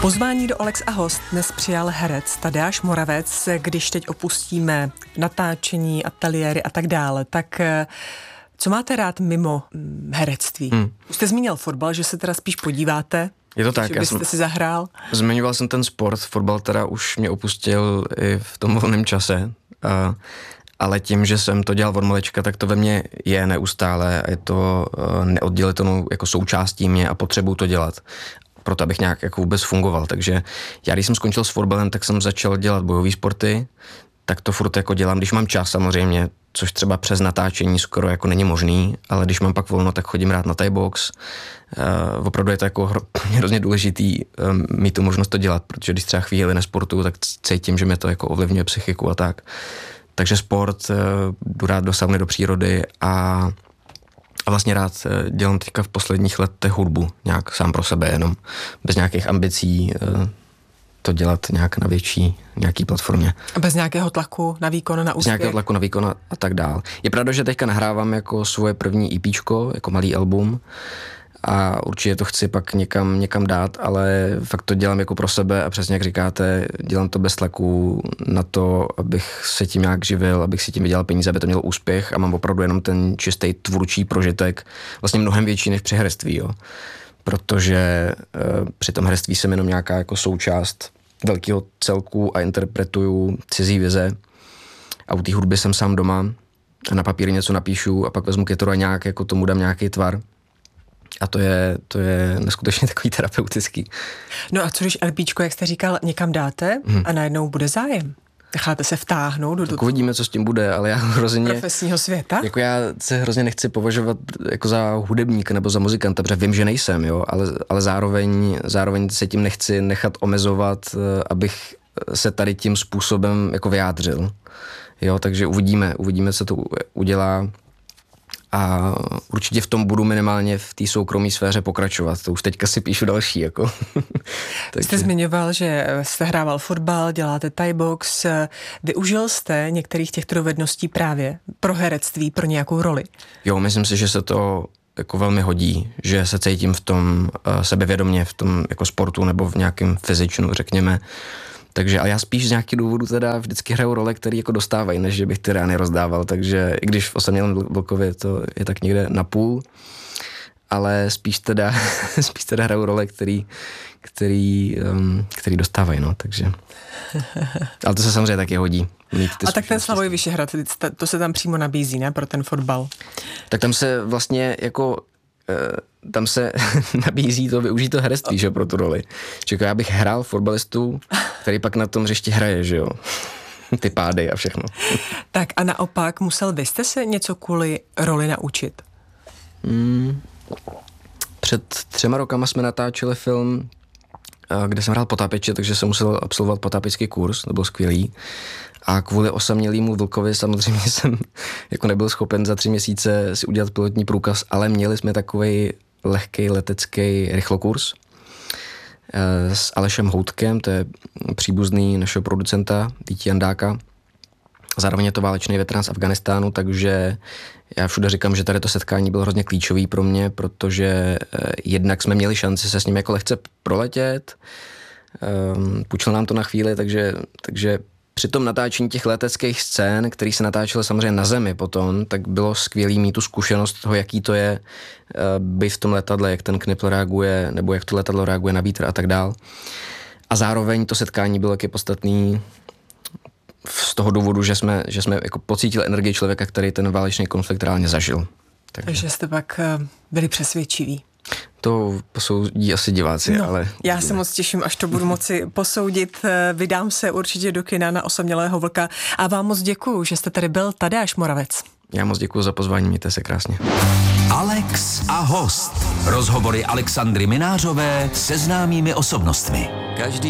Pozvání do Alex a host dnes přijal herec Tadeáš Moravec. Když teď opustíme natáčení, ateliéry a tak dále, tak co máte rád mimo herectví? Už jste zmínil fotbal, že se teda spíš podíváte. Je to tak, že byste si zahrál. Zmiňoval jsem ten sport, fotbal teda už mě opustil i v tom volném čase, ale tím, že jsem to dělal od malička, tak to ve mně je neustále a je to neoddělitelnou jako součástí mě a potřebuju to dělat, proto abych nějak jako vůbec fungoval. Takže já, když jsem skončil s fotbalem, tak jsem začal dělat bojové sporty, tak to furt jako dělám, když mám čas samozřejmě, což třeba přes natáčení skoro jako není možný, ale když mám pak volno, tak chodím rád na Thai box. Opravdu je to jako hrozně důležitý mít tu možnost to dělat, protože když třeba chvíli nesportuju, tak cítím, že mě to jako ovlivňuje psychiku a tak. Takže sport, jdu rád do sauny, do přírody a vlastně rád dělám teďka v posledních letech hudbu, nějak sám pro sebe jenom, bez nějakých ambicí to dělat nějak na větší nějaký platformě. A bez nějakého tlaku na výkon, na úspěch? Bez nějakého tlaku na výkon a tak dál. Je pravda, že teďka nahrávám jako svoje první EPčko, jako malý album a určitě to chci pak někam dát, ale fakt to dělám jako pro sebe a přesně jak říkáte, dělám to bez tlaku na to, abych se tím nějak živil, abych si tím vydělal peníze, aby to mělo úspěch a mám opravdu jenom ten čistý tvůrčí prožitek, vlastně mnohem větší než při herectví, jo. Protože při tom herectví jsem jenom nějaká jako součást velkého celku a interpretuju cizí vize a u té hudby jsem sám doma a na papír něco napíšu a pak vezmu kytaru a nějak jako tomu dám nějaký tvar. A to je neskutečně takový terapeutický. No a co když LPčko, jak jste říkal, někam dáte a najednou bude zájem? Necháte se vtáhnout do uvidíme, co s tím bude, ale já hrozně profesního světa? Jako já se hrozně nechci považovat jako za hudebníka nebo za muzikanta, protože vím, že nejsem, jo, ale zároveň se tím nechci nechat omezovat, abych se tady tím způsobem jako vyjádřil. Jo, takže uvidíme, co to udělá. A určitě v tom budu minimálně v té soukromé sféře pokračovat. To už teďka si píšu další, jako. Jste zmiňoval, že jste hrával fotbal, děláte Thai box. Využil jste některých těchto dovedností právě pro herectví, pro nějakou roli? Jo, myslím si, že se to jako velmi hodí, že se cítím v tom sebevědomě, v tom jako sportu nebo v nějakém fyzičnu, řekněme. Takže, ale já spíš z nějakých důvodů teda vždycky hraju role, které jako dostávají, než že bych ty rány rozdával, takže i když v Osamělém Vlkově to je tak někde na půl, ale spíš teda hraju role, který dostávají, no, takže. Ale to se samozřejmě taky hodí. A tak ten Slavoj Vyšehrad, to se tam přímo nabízí, ne, pro ten fotbal? Tak tam se vlastně jako tam se nabízí to využít to herectví, že pro tu roli. Čekaj, já bych hrál fotbalistu, který pak na tom hřišti hraje, že jo. Ty pády a všechno. Tak a naopak, musel byste se něco kvůli roli naučit? Před 3 rokama jsme natáčeli film, kde jsem hrál potápěče, takže jsem musel absolvovat potápěčský kurz, to bylo skvělý. A kvůli Osamělému Vlkovi samozřejmě jsem jako nebyl schopen za 3 měsíce si udělat pilotní průkaz, ale měli jsme takovej lehkej letecký rychlokurs s Alešem Houtkem, to je příbuzný našeho producenta Víti Jandáka. Zároveň je to válečný veterán z Afghánistánu, takže já všude říkám, že tady to setkání bylo hrozně klíčový pro mě, protože jednak jsme měli šanci se s ním jako lehce proletět, půjčil nám to na chvíli, takže při tom natáčení těch leteckých scén, který se natáčely samozřejmě na zemi potom, tak bylo skvělý mít tu zkušenost toho, jaký to je být v tom letadle, jak ten knipl reaguje, nebo jak to letadlo reaguje na vítr a tak dál. A zároveň to setkání bylo taky podstatný z toho důvodu, že jsme jako pocítili energii člověka, který ten válečný konflikt reálně zažil. Takže jste pak byli přesvědčiví. To posoudí asi diváci, no, ale... Já se moc těším, až to budu moci posoudit. Vydám se určitě do kina na Osamělého vlka a vám moc děkuju, že jste tady byl Tadeáš Moravec. Já moc děkuju za pozvání, mějte se krásně. Alex a host. Rozhovory Alexandry Minářové se známými osobnostmi. Každý